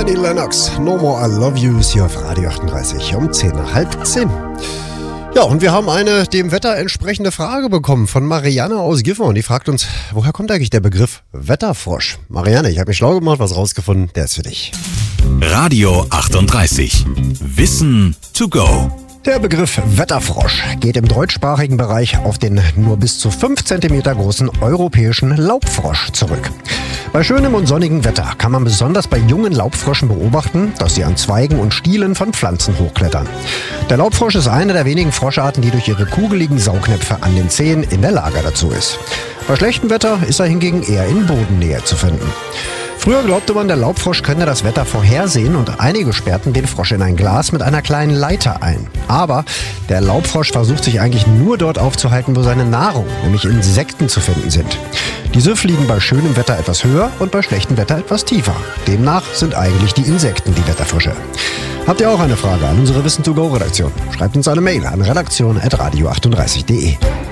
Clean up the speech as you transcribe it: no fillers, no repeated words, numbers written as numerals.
Annie Lennox, No More I Love You ist hier auf Radio 38 um 10 nach halb 10. Ja, und wir haben eine dem Wetter entsprechende Frage bekommen von Marianne aus Gifhorn. Die fragt uns, woher kommt eigentlich der Begriff Wetterfrosch? Marianne, ich habe mich schlau gemacht, was rausgefunden, der ist für dich. Radio 38. Wissen to go. Der Begriff Wetterfrosch geht im deutschsprachigen Bereich auf den nur bis zu 5 cm großen europäischen Laubfrosch zurück. Bei schönem und sonnigem Wetter kann man besonders bei jungen Laubfröschen beobachten, dass sie an Zweigen und Stielen von Pflanzen hochklettern. Der Laubfrosch ist eine der wenigen Froscharten, die durch ihre kugeligen Saugnäpfe an den Zehen in der Lage dazu ist. Bei schlechtem Wetter ist er hingegen eher in Bodennähe zu finden. Früher glaubte man, der Laubfrosch könne das Wetter vorhersehen und einige sperrten den Frosch in ein Glas mit einer kleinen Leiter ein. Aber der Laubfrosch versucht sich eigentlich nur dort aufzuhalten, wo seine Nahrung, nämlich Insekten, zu finden sind. Diese fliegen bei schönem Wetter etwas höher und bei schlechtem Wetter etwas tiefer. Demnach sind eigentlich die Insekten die Wetterfrösche. Habt ihr auch eine Frage an unsere Wissen-to-go-Redaktion? Schreibt uns eine Mail an redaktion@radio38.de.